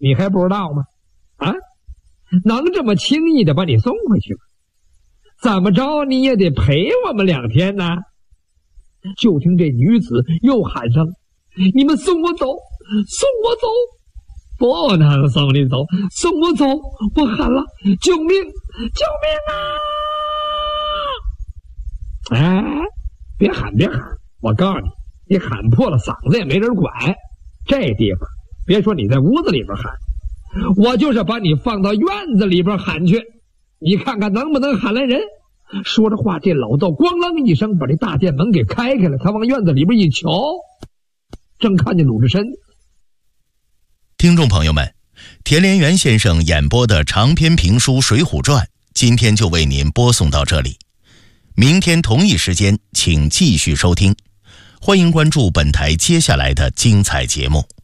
你还不知道吗？啊，能这么轻易的把你送回去吗？怎么着你也得陪我们2天呢。就听这女子又喊上：你们送我走，送我走！不能送你走，送我走！我喊了，救命，救命啊！哎，别喊，我告诉你，你喊破了嗓子也没人管。这地方别说你在屋子里边喊，我就是把你放到院子里边喊去，你看看能不能喊来人。说着话，这老道咣啷一声把这大殿门给开了，他往院子里边一瞧，正看见鲁智深。 听众朋友们，田连元先生演播的长篇评书《水浒传》今天就为您播送到这里，明天同一时间请继续收听，欢迎关注本台接下来的精彩节目。